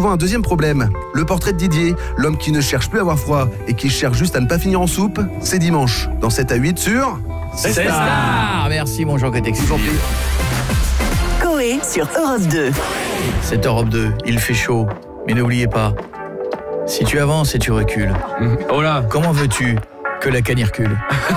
souvent un deuxième problème. Le portrait de Didier, l'homme qui ne cherche plus à avoir froid et qui cherche juste à ne pas finir en soupe, c'est dimanche, dans 7 à 8 sur... C'est Star. Merci mon Jean Cotex. Coé sur Europe 2. C'est Europe 2, il fait chaud. Mais n'oubliez pas, si tu avances et tu recules, Oh là. comment veux-tu que la canne y recule ?